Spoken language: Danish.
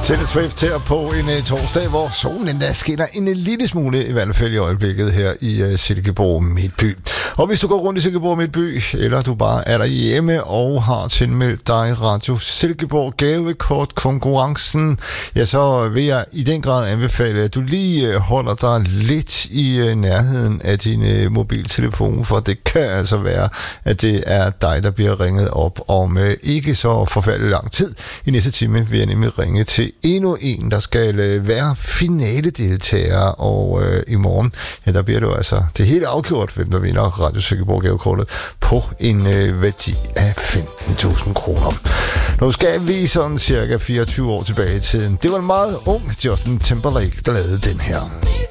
Taylor Swift her på en torsdag, hvor solen endda skinner en lille smule, i hvert fald i øjeblikket her i Silkeborg Midtby. Og hvis du går rundt i Silkeborg Midtby, eller du bare er derhjemme og har tilmeldt dig Radio Silkeborg gavekort-konkurrencen, ja, så vil jeg i den grad anbefale, at du lige holder dig lidt i nærheden af din mobiltelefon, for det kan altså være, at det er dig, der bliver ringet op om ikke så forfærdelig lang tid. I næste time vil jeg nemlig ringe til endnu en, der skal være finaledeltager, og i morgen, ja, der bliver det jo altså det hele afgjort, hvem der vinder Radio Silkeborg gavekortet på en værdi af 15.000 kroner. Nu skal vi sådan cirka 24 år tilbage i tiden. Det var en meget ung Justin Timberlake, der lavede den her.